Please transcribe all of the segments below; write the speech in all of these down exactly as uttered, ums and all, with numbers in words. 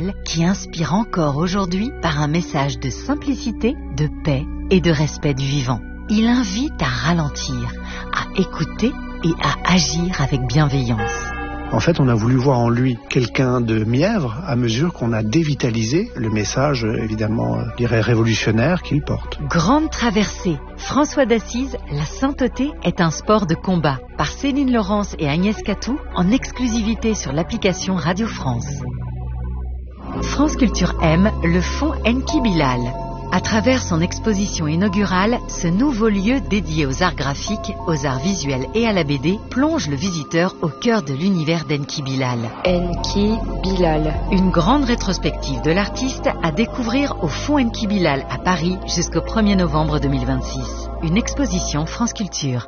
universel qui inspire encore aujourd'hui par un message de simplicité, de paix et de respect du vivant. Il invite à ralentir, à écouter et à agir avec bienveillance. En fait, on a voulu voir en lui quelqu'un de mièvre à mesure qu'on a dévitalisé le message, évidemment, je dirais révolutionnaire qu'il porte. Grande traversée. François d'Assise, la sainteté est un sport de combat. Par Céline Laurence et Agnès Catou, en exclusivité sur l'application Radio France. France Culture aime le fonds Enki Bilal. À travers son exposition inaugurale, ce nouveau lieu dédié aux arts graphiques, aux arts visuels et à la B D plonge le visiteur au cœur de l'univers d'Enki Bilal. Enki Bilal. Une grande rétrospective de l'artiste à découvrir au fonds Enki Bilal à Paris jusqu'au premier novembre deux mille vingt-six. Une exposition France Culture.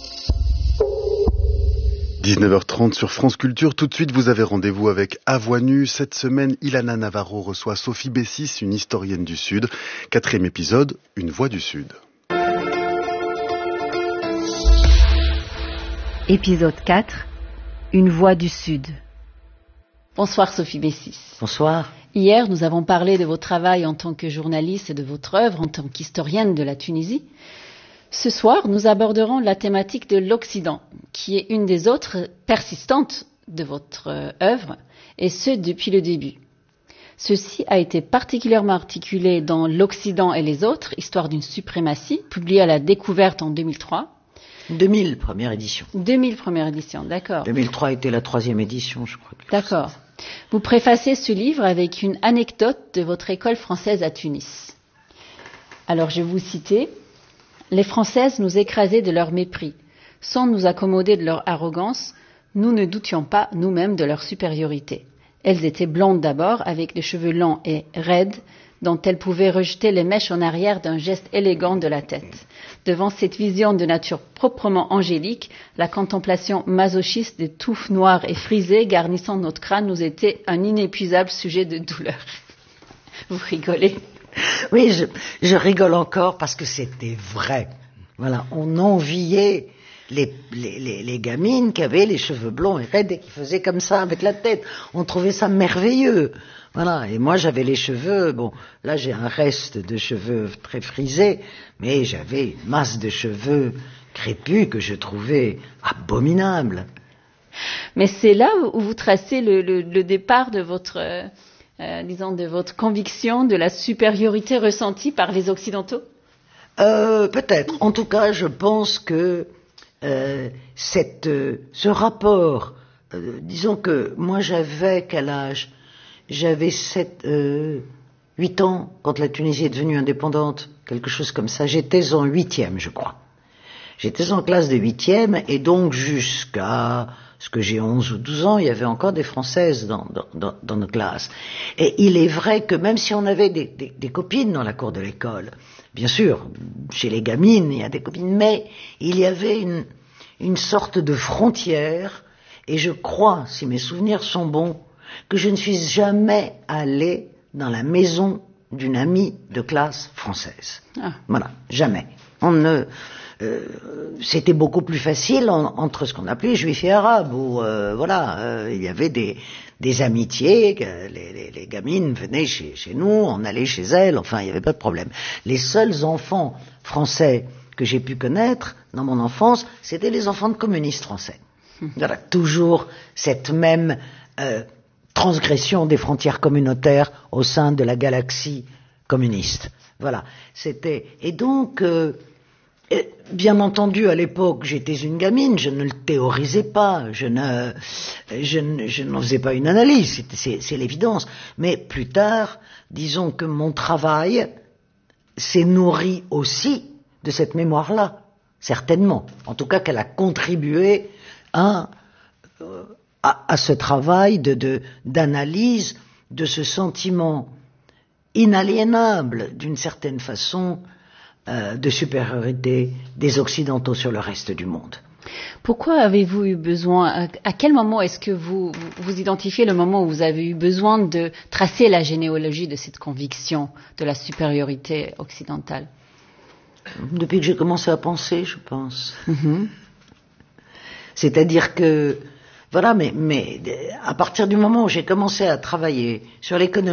dix-neuf heures trente sur France Culture. Tout de suite, vous avez rendez-vous avec À Voix Nue. Cette semaine, Ilana Navarro reçoit Sophie Bessis, une historienne du Sud. Quatrième épisode, Une voix du Sud. Épisode quatre, Une voix du Sud. Bonsoir Sophie Bessis. Bonsoir. Hier, nous avons parlé de votre travail en tant que journaliste et de votre œuvre en tant qu'historienne de la Tunisie. Ce soir, nous aborderons la thématique de l'Occident, qui est une des autres persistantes de votre euh, œuvre, et ce depuis le début. Ceci a été particulièrement articulé dans L'Occident et les autres, histoire d'une suprématie, publié à la Découverte en deux mille trois. deux mille, première édition. deux mille, première édition, d'accord. deux mille trois était la troisième édition, je crois. D'accord. Vous préfacez ce livre avec une anecdote de votre école française à Tunis. Alors, je vais vous citer. Les Françaises nous écrasaient de leur mépris. Sans nous accommoder de leur arrogance, nous ne doutions pas nous-mêmes de leur supériorité. Elles étaient blondes d'abord, avec des cheveux longs et raides, dont elles pouvaient rejeter les mèches en arrière d'un geste élégant de la tête. Devant cette vision de nature proprement angélique, la contemplation masochiste des touffes noires et frisées garnissant notre crâne nous était un inépuisable sujet de douleur. Vous rigolez ? Oui, je, je rigole encore parce que c'était vrai. Voilà, on enviait les, les, les, les gamines qui avaient les cheveux blonds et raides et qui faisaient comme ça avec la tête. On trouvait ça merveilleux. Voilà, et moi j'avais les cheveux, bon, là j'ai un reste de cheveux très frisés, mais j'avais une masse de cheveux crépus que je trouvais abominables. Mais c'est là où vous tracez le, le, le départ de votre... Euh... Euh, disons, de votre conviction de la supériorité ressentie par les Occidentaux ? euh, Peut-être. En tout cas, je pense que euh, cette, euh, ce rapport, euh, disons que moi j'avais quel âge ? J'avais sept, euh, huit ans quand la Tunisie est devenue indépendante, quelque chose comme ça. J'étais en huitième, je crois. J'étais en classe de huitième et donc jusqu'à... Parce que j'ai onze ou douze ans, il y avait encore des Françaises dans, dans, dans, dans nos classes. Et il est vrai que même si on avait des, des, des copines dans la cour de l'école, bien sûr, chez les gamines, il y a des copines, mais il y avait une, une sorte de frontière, et je crois, si mes souvenirs sont bons, que je ne suis jamais allée dans la maison d'une amie de classe française. Ah. Voilà, jamais. On ne... Euh, c'était beaucoup plus facile en, entre ce qu'on appelait juifs et arabes, où euh, voilà, euh, il y avait des, des amitiés, que les, les, les gamines venaient chez, chez nous, on allait chez elles, enfin il n'y avait pas de problème. Les seuls enfants français que j'ai pu connaître dans mon enfance, c'était les enfants de communistes français. Voilà, toujours cette même euh, transgression des frontières communautaires au sein de la galaxie communiste. Voilà, c'était... Et donc... Euh, Et, bien entendu, à l'époque, j'étais une gamine, je ne le théorisais pas, je ne, je ne, je n'en faisais pas une analyse, c'est, c'est, c'est l'évidence. Mais plus tard, disons que mon travail s'est nourri aussi de cette mémoire-là, certainement. En tout cas, qu'elle a contribué à, à, à ce travail de, de, d'analyse de ce sentiment inaliénable, d'une certaine façon, Euh, de supériorité des Occidentaux sur le reste du monde. Pourquoi avez-vous eu besoin, à, à quel moment est-ce que vous, vous identifiez le moment où vous avez eu besoin de tracer la généalogie de cette conviction de la supériorité occidentale ? Depuis que j'ai commencé à penser, je pense. Mm-hmm. C'est-à-dire que, voilà, mais, mais à partir du moment où j'ai commencé à travailler sur l'économie,